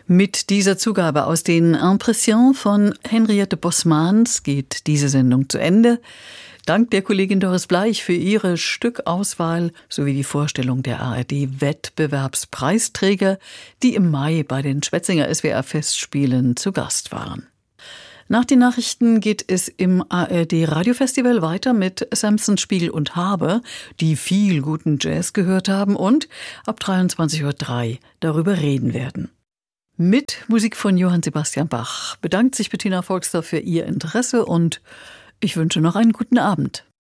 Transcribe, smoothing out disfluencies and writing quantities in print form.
Mit dieser Zugabe aus den Impressions von Henriette Bosmans geht diese Sendung zu Ende. Dank der Kollegin Doris Bleich für ihre Stückauswahl sowie die Vorstellung der ARD-Wettbewerbspreisträger, die im Mai bei den Schwetzinger SWR-Festspielen zu Gast waren. Nach den Nachrichten geht es im ARD-Radiofestival weiter mit Samson, Spiegel und Habe, die viel guten Jazz gehört haben und ab 23:03 Uhr darüber reden werden. Mit Musik von Johann Sebastian Bach bedankt sich Bettina Volksdorf für ihr Interesse und ich wünsche noch einen guten Abend.